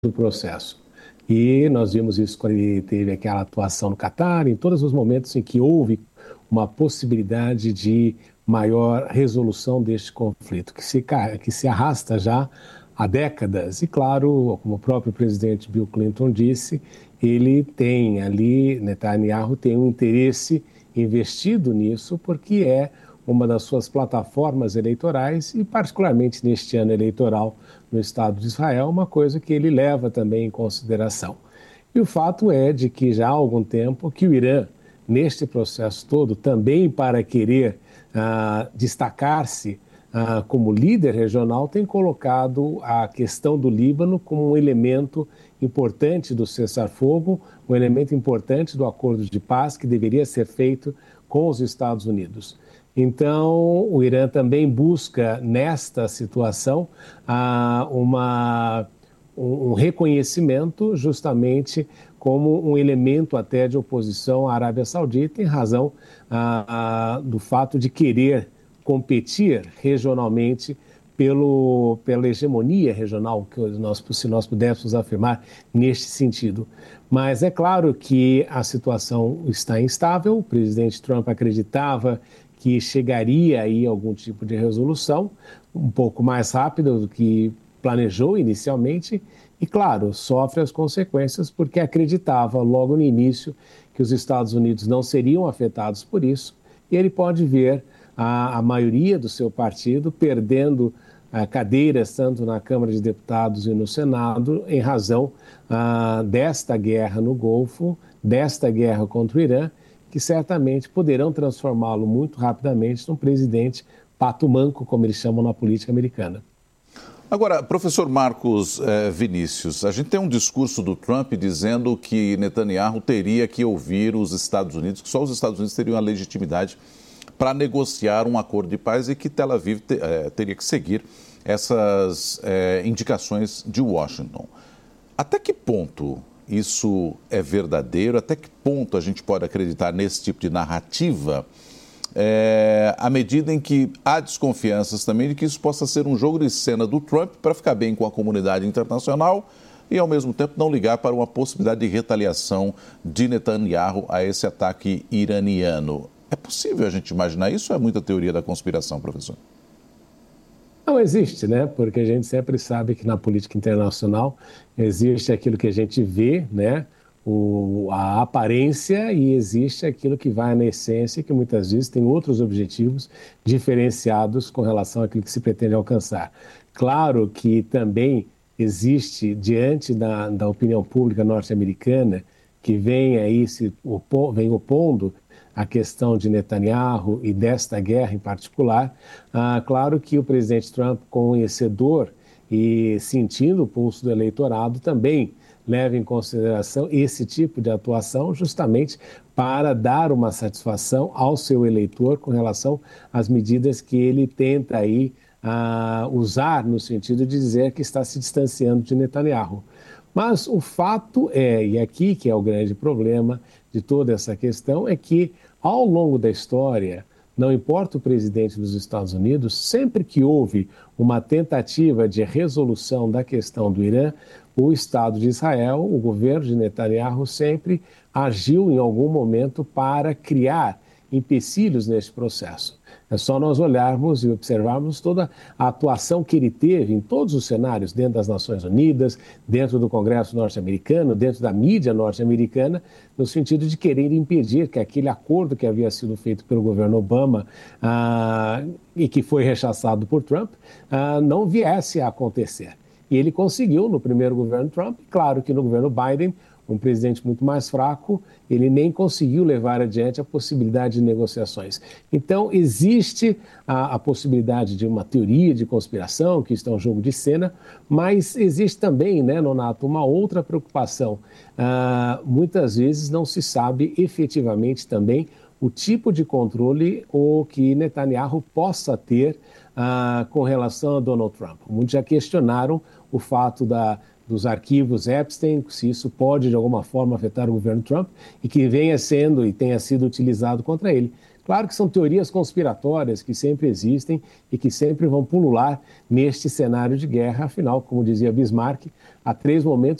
do processo. E nós vimos isso quando ele teve aquela atuação no Catar, em todos os momentos em que houve uma possibilidade de maior resolução deste conflito, que se arrasta já há décadas. E, claro, como o próprio presidente Bill Clinton disse, ele tem ali, Netanyahu tem um interesse investido nisso, porque é uma das suas plataformas eleitorais e, particularmente neste ano eleitoral no Estado de Israel, uma coisa que ele leva também em consideração. E o fato é de que já há algum tempo que o Irã, neste processo todo, também para querer destacar-se como líder regional, tem colocado a questão do Líbano como um elemento importante do cessar-fogo, um elemento importante do acordo de paz que deveria ser feito com os Estados Unidos. Então, o Irã também busca, nesta situação, um reconhecimento justamente como um elemento até de oposição à Arábia Saudita, em razão do fato de querer competir regionalmente pela hegemonia regional, se nós pudéssemos afirmar neste sentido. Mas é claro que a situação está instável, o presidente Trump acreditava que chegaria aí algum tipo de resolução, um pouco mais rápida do que planejou inicialmente, e claro, sofre as consequências porque acreditava logo no início que os Estados Unidos não seriam afetados por isso, e ele pode ver a maioria do seu partido perdendo cadeiras tanto na Câmara de Deputados e no Senado em razão desta guerra no Golfo, desta guerra contra o Irã, que certamente poderão transformá-lo muito rapidamente num presidente pato manco, como eles chamam na política americana. Agora, professor Marcos Vinícius, a gente tem um discurso do Trump dizendo que Netanyahu teria que ouvir os Estados Unidos, que só os Estados Unidos teriam a legitimidade para negociar um acordo de paz e que Tel Aviv teria que seguir essas indicações de Washington. Até que ponto isso é verdadeiro? Até que ponto a gente pode acreditar nesse tipo de narrativa, à medida em que há desconfianças também de que isso possa ser um jogo de cena do Trump para ficar bem com a comunidade internacional e, ao mesmo tempo, não ligar para uma possibilidade de retaliação de Netanyahu a esse ataque iraniano? É possível a gente imaginar isso ou é muita teoria da conspiração, professor? Não existe, né? Porque a gente sempre sabe que na política internacional existe aquilo que a gente vê, né? A aparência, e existe aquilo que vai na essência, que muitas vezes tem outros objetivos diferenciados com relação àquilo que se pretende alcançar. Claro que também existe, diante da opinião pública norte-americana, que vem aí vem opondo a questão de Netanyahu e desta guerra em particular, claro que o presidente Trump, conhecedor e sentindo o pulso do eleitorado, também leva em consideração esse tipo de atuação justamente para dar uma satisfação ao seu eleitor com relação às medidas que ele tenta aí usar no sentido de dizer que está se distanciando de Netanyahu. Mas o fato é, e aqui que é o grande problema de toda essa questão, é que ao longo da história, não importa o presidente dos Estados Unidos, sempre que houve uma tentativa de resolução da questão do Irã, o Estado de Israel, o governo de Netanyahu, sempre agiu em algum momento para criar empecilhos nesse processo. É só nós olharmos e observarmos toda a atuação que ele teve em todos os cenários, dentro das Nações Unidas, dentro do Congresso norte-americano, dentro da mídia norte-americana, no sentido de querer impedir que aquele acordo que havia sido feito pelo governo Obama e que foi rechaçado por Trump, não viesse a acontecer. E ele conseguiu no primeiro governo Trump, claro que no governo Biden, um presidente muito mais fraco, ele nem conseguiu levar adiante a possibilidade de negociações. Então, existe a possibilidade de uma teoria de conspiração, que isso é um jogo de cena, mas existe também, né, Nonato, uma outra preocupação. Muitas vezes não se sabe efetivamente também o tipo de controle que Netanyahu possa ter com relação a Donald Trump. Muitos já questionaram o fato dos arquivos Epstein, se isso pode de alguma forma afetar o governo Trump e que venha sendo e tenha sido utilizado contra ele. Claro que são teorias conspiratórias que sempre existem e que sempre vão pulular neste cenário de guerra. Afinal, como dizia Bismarck, há 3 momentos